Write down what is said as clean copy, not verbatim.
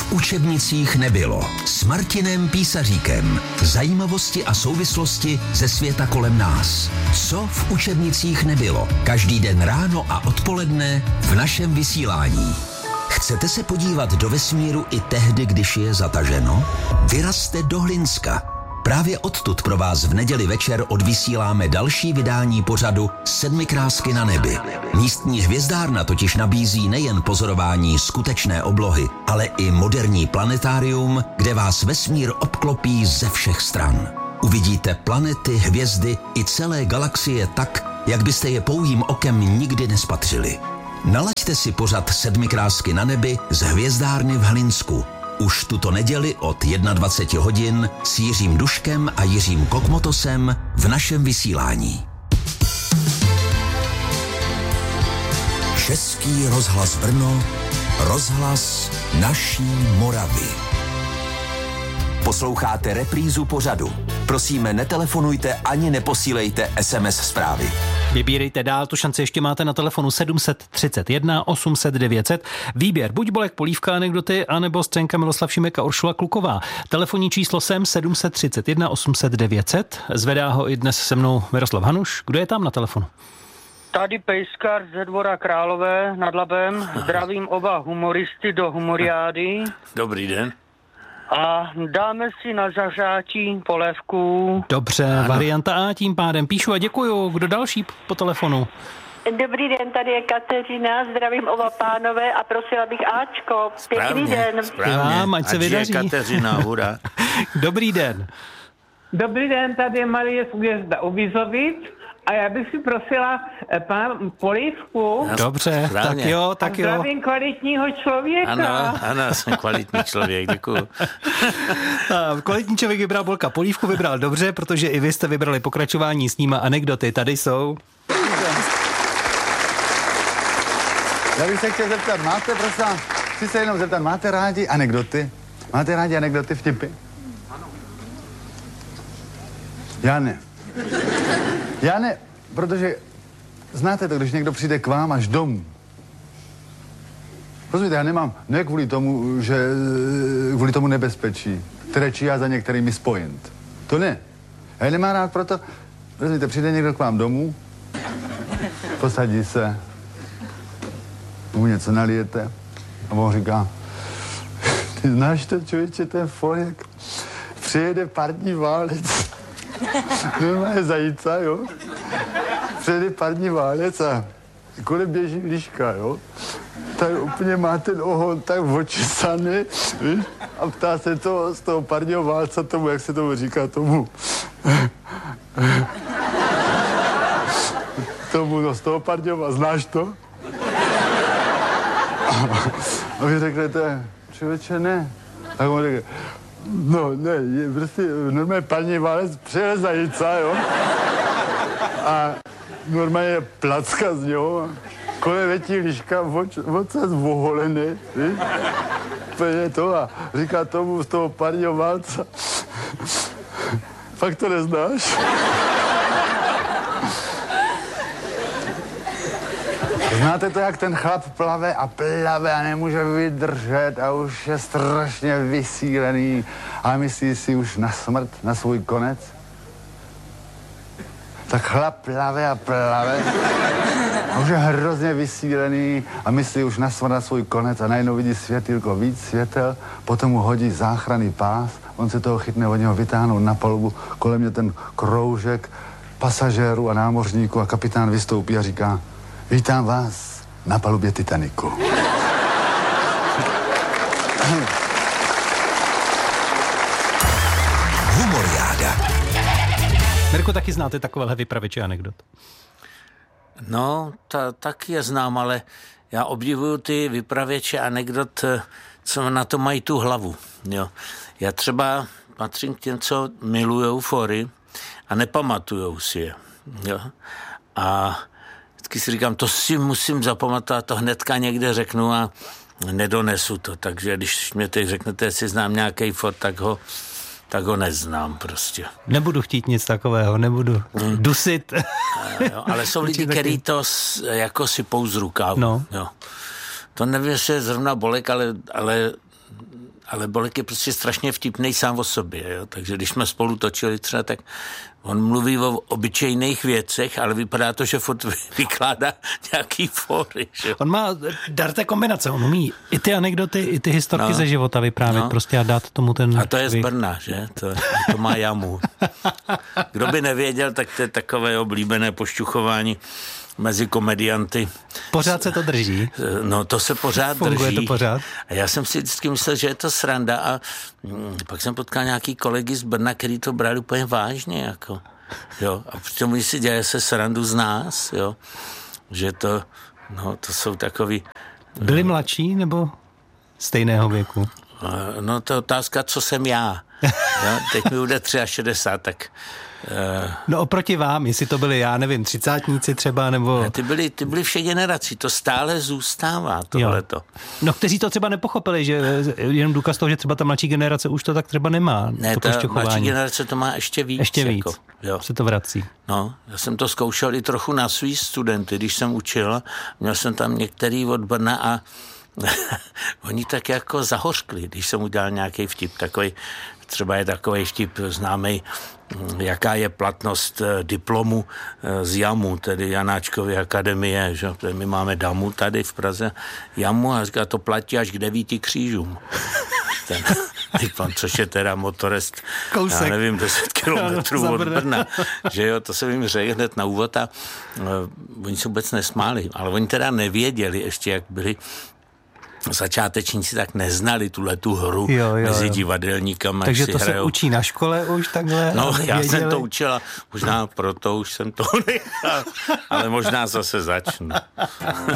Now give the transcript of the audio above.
v učebnicích nebylo. S Martinem Písaříkem. Zajímavosti a souvislosti ze světa kolem nás. Co v učebnicích nebylo? Každý den ráno a odpoledne v našem vysílání. Chcete se podívat do vesmíru i tehdy, když je zataženo? Vyrazte do Hlinska. Právě odtud pro vás v neděli večer odvysíláme další vydání pořadu Sedmi krásky na nebi. Místní hvězdárna totiž nabízí nejen pozorování skutečné oblohy, ale i moderní planetárium, kde vás vesmír obklopí ze všech stran. Uvidíte planety, hvězdy i celé galaxie tak, jak byste je pouhým okem nikdy nespatřili. Nalaďte si pořad Sedmi krásky na nebi z hvězdárny v Hlinsku. Už tuto neděli od 21 hodin s Jiřím Duškem a Jiřím Kokmotosem v našem vysílání. Český rozhlas Brno, rozhlas naší Moravy. Posloucháte reprízu pořadu. Prosíme, netelefonujte ani neposílejte SMS zprávy. Vybírejte dál, tu šanci ještě máte na telefonu 731 800 900. Výběr buď Bolek Polívka anekdoty, anebo Střenka Miloslav Šimek a Uršula Kluková. Telefonní číslo sem 731 800 900. Zvedá ho i dnes se mnou Miroslav Hanuš. Kdo je tam na telefonu? Tady Pejskar ze Dvora Králové nad Labem. Zdravím oba humoristy do humoriády. Dobrý den. A dáme si na zařátí polévku. Dobře, ano. Varianta A tím pádem. Píšu a děkuju. Kdo další po telefonu? Dobrý den, tady je Kateřina, zdravím oba pánové a prosila bych Ačko. Pěkný den. Správně, ať se vydaří. Kateřina, hurá. Dobrý den. Dobrý den, tady je Marie z Újezda u Vizovic a já bych si prosila pana Polívku. Dobře, správně. tak jo. Zdravím kvalitního člověka. Ano, jsem kvalitní člověk, děkuju. Kvalitní člověk vybral Bolka Polívku, vybral dobře, protože i vy jste vybrali pokračování s ním a anekdoty. Tady jsou. Já bych se chtěl zeptat, chci se jenom zeptat, máte rádi anekdoty? Máte rádi anekdoty, vtipy? Ano. Já ne, protože znáte to, když někdo přijde k vám až domů. Rozumíte, já nemám, ne kvůli tomu nebezpečí, které číhá za některými spojent. To ne. Já nemám rád proto, rozumíte, přijde někdo k vám domů, posadí se, mu něco nalijete a on říká, ty znáš to, člověče, ten Folek, přijede parní válec. Normálně zajíca, jo. Přijede parní válec a kolem běží liška, jo. Tak úplně má ten ohon tak očesaný, víš? A ptá se to z toho parního válca tomu, jak se tomu říká, no z toho parního válca, znáš to? A vy řeknete, člověče, ne. Tak on řekne, no ne, je prostě normálně parní válec přijel zajíca, jo. A normálně je placka z něho. Kolem letí liška, ocas oholený, víš? Úplně to a říká tomu z toho parního válca. Fakt to neznáš? Znáte to, jak ten chlap plave a nemůže vydržet a už je strašně vysílený a myslí si už na smrt, na svůj konec? Tak chlap plave a už je hrozně vysílený a myslí už na smrt, na svůj konec a najednou vidí světýlko, víc světel, potom mu hodí záchranný pás, on se toho chytne, od něho vytáhnou na palubu, kolem mě ten kroužek pasažérů a námořníků a kapitán vystoupí a říká, vítám vás na palubě Titaniku. Humoriáda. Mirko, taky znáte takovéhle vypravěče anekdot? No, taky je znám, ale já obdivuju ty vypravěče anekdot, co na to mají tu hlavu. Jo. Já třeba patřím k těm, co milujou fory a nepamatujou si je. Jo. A vždycky si říkám, to si musím zapamatovat, to hnedka někde řeknu a nedonesu to. Takže když mě teď řeknete, jestli znám nějaký for, tak ho neznám prostě. Nebudu chtít nic takového, nebudu dusit. Jo, ale jsou lidi, kteří to jako si pou z rukávu. No. Jo. To nevím, jestli je zrovna Bolek, ale ale Bolek je prostě strašně vtipnej sám o sobě, jo? Takže když jsme spolu točili třeba, tak on mluví o obyčejných věcech, ale vypadá to, že furt vykládá nějaký fóry. Že? On má dar té kombinace, on umí i ty anekdoty, i ty historky ze života vyprávět prostě a dát tomu ten... A to je z Brna, že? To má jamu. Kdo by nevěděl, tak to je takové oblíbené pošťuchování mezi komedianty. Pořád se to drží? No, to se pořád Funguje drží. To pořád? A já jsem si vždycky myslel, že je to sranda a pak jsem potkal nějaký kolegy z Brna, který to brali úplně vážně, jako. Jo, a přitom si dělají se srandu z nás, jo. Že to jsou takový... Byli mladší nebo stejného věku? No, to je otázka, co jsem já. Jo, teď mi bude 63, tak... No oproti vám, jestli to byli, já nevím, třicátníci třeba, nebo... Ty byly vše generací, to stále zůstává, tohleto. No, kteří to třeba nepochopili, že jenom důkaz toho, že třeba ta mladší generace už to tak třeba nemá. Ne, ta mladší generace to má ještě víc. Ještě víc, jako, jo. Se to vrací. No, já jsem to zkoušel i trochu na svý studenty, když jsem učil, měl jsem tam některý od Brna a oni tak jako zahořkli, když jsem udělal nějaký vtip, takový, třeba je takový vtip známý, jaká je platnost diplomu z JAMu, tedy Janáčkovy akademie, že? My máme DAMu tady v Praze, JAMu a říká, to platí až k 9 křížům. Ten diplom, což je teda motorest, kousek. Já nevím, 10 kilometrů od Brna. Že jo, to jsem jim řekl hned na úvod a oni se vůbec nesmáli, ale oni teda nevěděli ještě, jak byli začátečníci, tak neznali tu hru mezi divadelníkama. Takže to hrajou. Se učí na škole už takhle? No, já jsem to učila, možná proto už jsem to nechal, ale možná zase začnu.